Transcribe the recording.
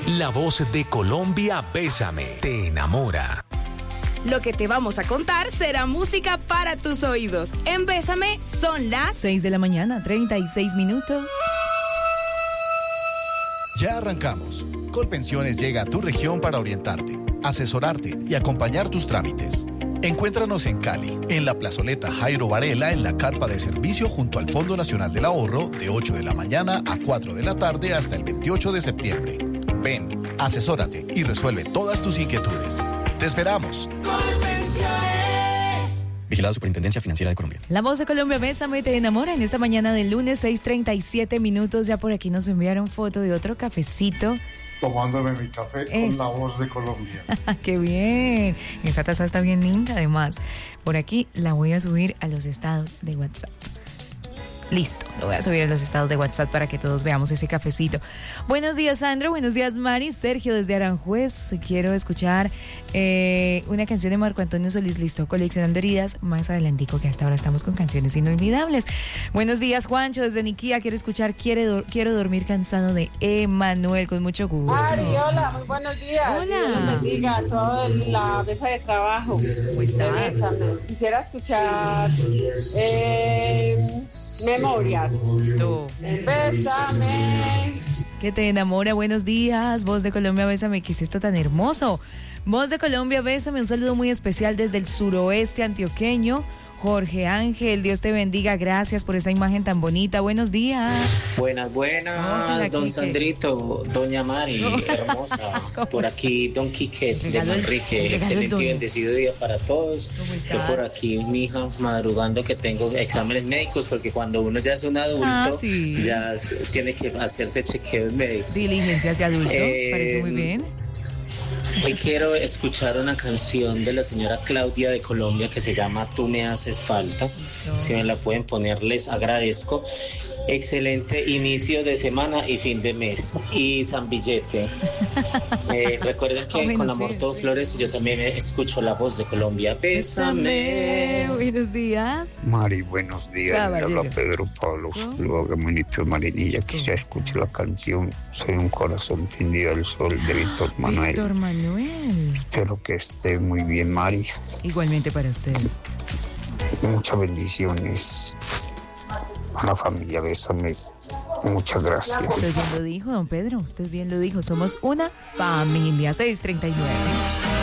La voz de Colombia, Bésame, te enamora. Lo que te vamos a contar será música para tus oídos. En Bésame son las 6 de la mañana, 36 minutos. Ya arrancamos. Colpensiones llega a tu región para orientarte, asesorarte y acompañar tus trámites. Encuéntranos en Cali, en la plazoleta Jairo Varela, en la carpa de servicio junto al Fondo Nacional del Ahorro, de 8 de la mañana a 4 de la tarde hasta el 28 de septiembre. Ven, asesórate y resuelve todas tus inquietudes. ¡Te esperamos! Vigilado Superintendencia Financiera de Colombia. La voz de Colombia, Bésame, te enamora. En esta mañana del lunes, 6:37 minutos. Ya por aquí nos enviaron foto de otro cafecito. Tomándome mi café con la voz de Colombia. ¡Qué bien! Esta taza está bien linda, además. Por aquí la voy a subir a los estados de WhatsApp. Listo, lo voy a subir a los estados de WhatsApp para que todos veamos ese cafecito. Buenos días, Sandro. Buenos días, Mari. Sergio, desde Aranjuez. Quiero escuchar una canción de Marco Antonio Solís. Listo, Coleccionando Heridas. Más adelantico, que hasta ahora estamos con canciones inolvidables. Buenos días, Juancho, desde Niquía. Quiero escuchar Quiero dormir cansado de Emanuel, con mucho gusto. Mari, hola, muy buenos días. Hola. Dios bendiga a toda la mesa de trabajo. ¿Cómo estás? Bésame. Quisiera escuchar Memorias. Listo. Bésame. Que te enamora. Buenos días, voz de Colombia, Bésame. ¿Qué es esto tan hermoso? Voz de Colombia, Bésame. Un saludo muy especial desde el suroeste antioqueño. Jorge Ángel, Dios te bendiga, gracias por esa imagen tan bonita. Buenos días. Buenas, Hola, don Quique. Sandrito, doña Mari, hermosa. Por aquí, don Quique de Manrique. Excelente y bendecido día para todos. ¿Cómo Yo estás? por aquí, mi hija, madrugando que tengo exámenes médicos, porque cuando uno ya es un adulto, Sí. ya tiene que hacerse chequeos médicos. Diligencias de adulto, parece muy bien. Hoy quiero escuchar una canción de la señora Claudia de Colombia que se llama Tú me haces falta. Si me la pueden poner, les agradezco. Excelente inicio de semana y fin de mes. Y San Billete. Recuerden que Bueno, con amor sí, todo sí. flores, y yo también escucho la voz de Colombia. Bésame. Buenos días. Mari, buenos días. Le Caballero. habla Pedro Pablo, luego que municipio de Marinilla. Quisiera escuchar la canción Soy un corazón tendido al sol de Víctor Manuel. Víctor Manuel. Espero que esté muy bien, Mari. Igualmente para usted. Muchas bendiciones a la familia. Bésame. Muchas gracias. Usted bien lo dijo, don Pedro. Usted bien lo dijo. Somos una familia. 6:39.